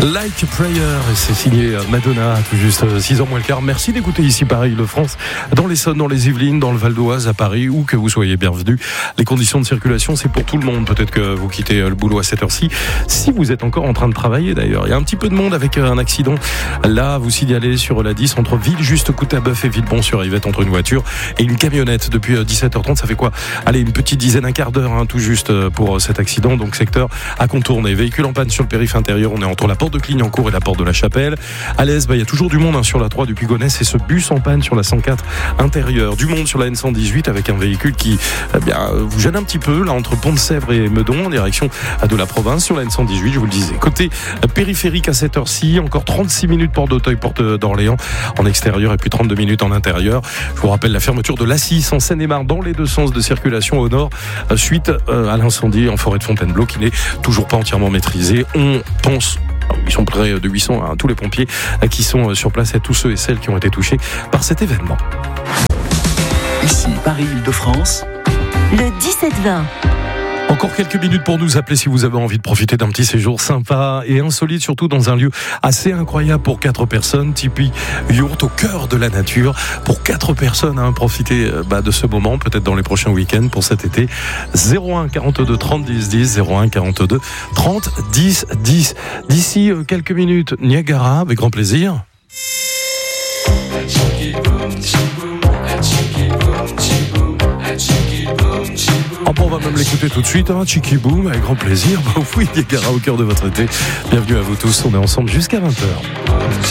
Like a Prayer, et c'est signé Madonna, tout juste 6h moins le quart. Merci d'écouter ici Paris-Île-de-France, dans l'Essonne, dans les Yvelines, dans le Val d'Oise, à Paris, où que vous soyez bienvenus. Les conditions de circulation, c'est pour tout le monde. Peut-être que vous quittez le boulot à cette heure-ci. Si vous êtes encore en train de travailler d'ailleurs, il y a un petit peu de monde avec un accident. Là, vous signalez sur la 10 entre Villejuste-Coutabeuf et Villebon-sur-Yvette, entre une voiture et une camionnette. Depuis 17h30, ça fait quoi? Allez, une petite dizaine, un quart d'heure, tout juste pour cet accident. Donc secteur à contourner. Véhicule en panne sur le périph' intérieur. On est entre la porte de Clignancourt et la porte de la Chapelle. À l'Est, il y a toujours du monde sur la 3 du Puy-Gonesse et ce bus en panne sur la 104 intérieure. Du monde sur la N118 avec un véhicule qui vous gêne un petit peu là entre Pont-de-Sèvres et Meudon en direction de la province sur la N118, je vous le disais. Côté périphérique à cette heure-ci, encore 36 minutes porte d'Auteuil, porte d'Orléans en extérieur et puis 32 minutes en intérieur. Je vous rappelle la fermeture de l'A6 en Seine-et-Marne dans les deux sens de circulation au nord suite à l'incendie en forêt de Fontainebleau qui n'est toujours pas entièrement maîtrisé. On pense, ils sont près de 800, tous les pompiers qui sont sur place et tous ceux et celles qui ont été touchés par cet événement. Ici Paris-Île-de-France, le 17-20. Encore quelques minutes pour nous appeler si vous avez envie de profiter d'un petit séjour sympa et insolite, surtout dans un lieu assez incroyable pour 4 personnes, Tipi Yourt au cœur de la nature. Pour 4 personnes, profitez de ce moment, peut-être dans les prochains week-ends pour cet été. 01 42 30 10 10, 01 42 30 10 10. D'ici quelques minutes, Niagara, avec grand plaisir. On va même l'écouter tout de suite, Chicky Boom, avec grand plaisir. Oui, Niagara au cœur de votre été. Bienvenue à vous tous, on est ensemble jusqu'à 20h.